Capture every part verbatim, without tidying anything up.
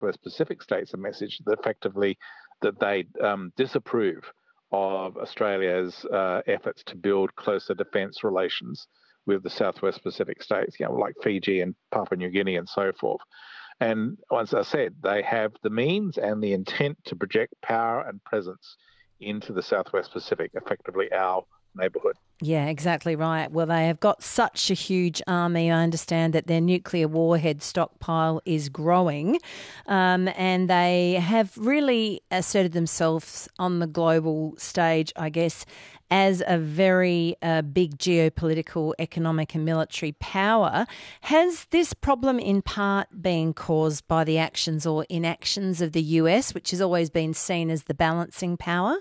Southwest Pacific states a message that effectively that they um, disapprove of Australia's uh, efforts to build closer defence relations with the Southwest Pacific states, you know, like Fiji and Papua New Guinea and so forth. And as I said, they have the means and the intent to project power and presence into the Southwest Pacific, effectively our neighbourhood. Yeah, exactly right. Well, they have got such a huge army. I understand that their nuclear warhead stockpile is growing, um, and they have really asserted themselves on the global stage, I guess, as a very uh, big geopolitical, economic and military power. Has this problem in part been caused by the actions or inactions of the U S, which has always been seen as the balancing power?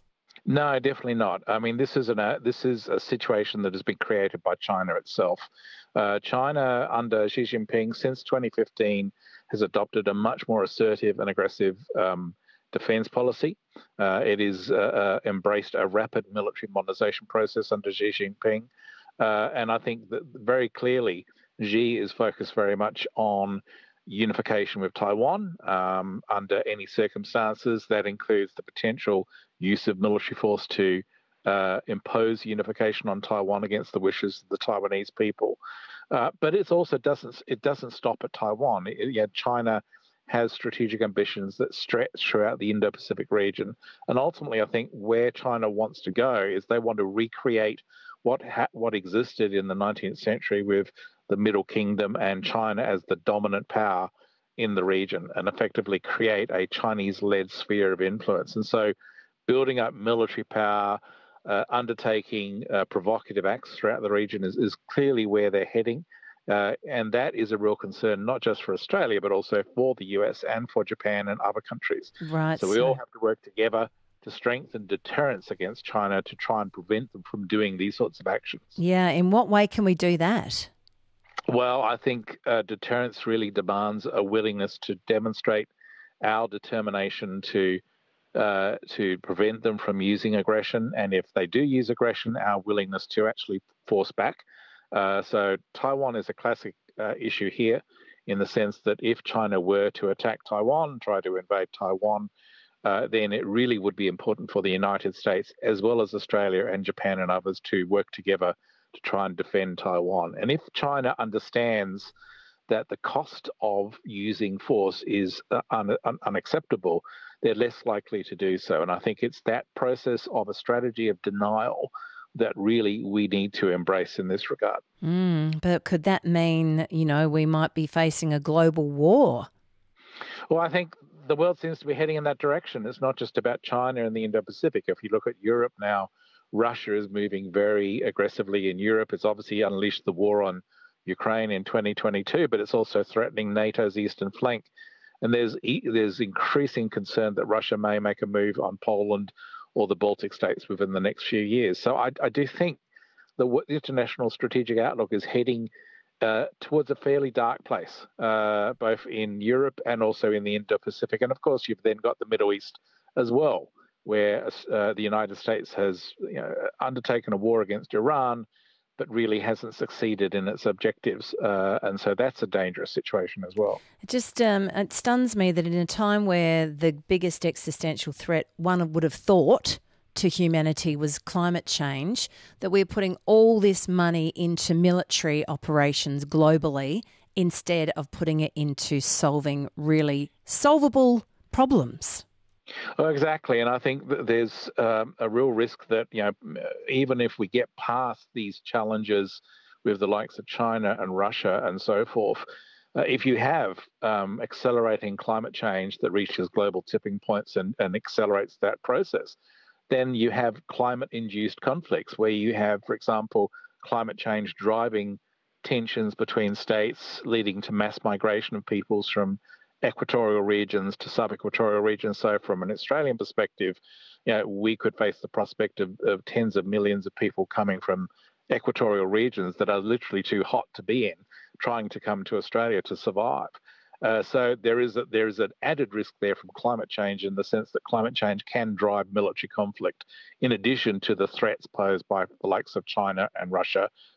No, definitely not. I mean, this is an uh, this is a situation that has been created by China itself. Uh, China, under Xi Jinping, since twenty fifteen, has adopted a much more assertive and aggressive um, defence policy. Uh, it has uh, uh, embraced a rapid military modernisation process under Xi Jinping, uh, and I think that very clearly Xi is focused very much on unification with Taiwan um, under any circumstances. That includes the potential use of military force to uh, impose unification on Taiwan against the wishes of the Taiwanese people. Uh, but it also doesn't it doesn't stop at Taiwan. It, yeah, China has strategic ambitions that stretch throughout the Indo-Pacific region, and ultimately, I think where China wants to go is they want to recreate what ha- what existed in the nineteenth century with the Middle Kingdom and China as the dominant power in the region, and effectively create a Chinese-led sphere of influence. And so building up military power, uh, undertaking uh, provocative acts throughout the region is, is clearly where they're heading. Uh, and that is a real concern, not just for Australia, but also for the U S and for Japan and other countries. Right. So we all have to work together to strengthen deterrence against China to try and prevent them from doing these sorts of actions. Yeah. In what way can we do that? Well, I think uh, deterrence really demands a willingness to demonstrate our determination to uh, to prevent them from using aggression, and if they do use aggression, our willingness to actually force back. Uh, so Taiwan is a classic uh, issue here, in the sense that if China were to attack Taiwan, try to invade Taiwan, uh, then it really would be important for the United States, as well as Australia and Japan and others, to work together to try and defend Taiwan. And if China understands that the cost of using force is uh, un- un- unacceptable, they're less likely to do so. And I think it's that process of a strategy of denial that really we need to embrace in this regard. Mm, but could that mean, you know, we might be facing a global war? Well, I think the world seems to be heading in that direction. It's not just about China and the Indo-Pacific. If you look at Europe now, Russia is moving very aggressively in Europe. It's obviously unleashed the war on Ukraine in twenty twenty-two, but it's also threatening NATO's eastern flank. And there's there's increasing concern that Russia may make a move on Poland or the Baltic states within the next few years. So I, I do think the international strategic outlook is heading uh, towards a fairly dark place, uh, both in Europe and also in the Indo-Pacific. And of course, you've then got the Middle East as well, where uh, the United States has you know, undertaken a war against Iran, but really hasn't succeeded in its objectives. Uh, and so that's a dangerous situation as well. It just um, it stuns me that in a time where the biggest existential threat one would have thought to humanity was climate change, that we're putting all this money into military operations globally instead of putting it into solving really solvable problems. Oh, exactly. And I think that there's um, a real risk that, you know, even if we get past these challenges with the likes of China and Russia and so forth, uh, if you have um, accelerating climate change that reaches global tipping points and, and accelerates that process, then you have climate-induced conflicts where you have, for example, climate change driving tensions between states, leading to mass migration of peoples from equatorial regions to sub-equatorial regions. So from an Australian perspective, you know, we could face the prospect of, of tens of millions of people coming from equatorial regions that are literally too hot to be in, trying to come to Australia to survive. Uh, so there is a, there is an added risk there from climate change, in the sense that climate change can drive military conflict, in addition to the threats posed by the likes of China and Russia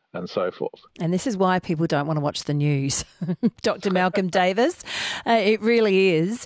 and so forth. And this is why people don't want to watch the news. Doctor Malcolm Davis, uh, it really is.